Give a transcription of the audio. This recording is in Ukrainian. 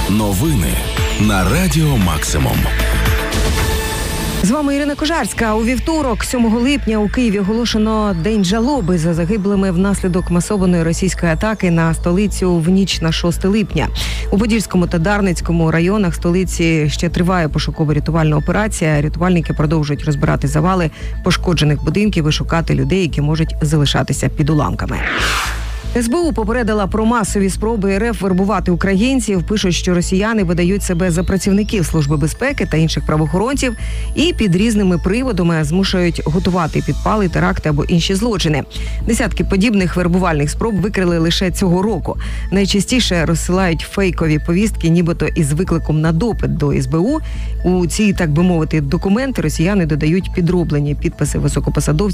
Новини на Радіо Максимум. З вами Ірина Кожарська. У вівторок, 7 липня, у Києві оголошено День жалоби за загиблими внаслідок масованої російської атаки на столицю в ніч на 6 липня. У Подільському та Дарницькому районах столиці ще триває пошуково-рятувальна операція. Рятувальники продовжують розбирати завали пошкоджених будинків і шукати людей, які можуть залишатися під уламками. СБУ попередила про масові спроби РФ вербувати українців. Пишуть, що росіяни видають себе за працівників Служби безпеки та інших правоохоронців і під різними приводами змушують готувати підпали, теракти або інші злочини. Десятки подібних вербувальних спроб викрили лише цього року. Найчастіше розсилають фейкові повістки, нібито із викликом на допит до СБУ. У ці, так би мовити, документи росіяни додають підроблені підписи високопосадовців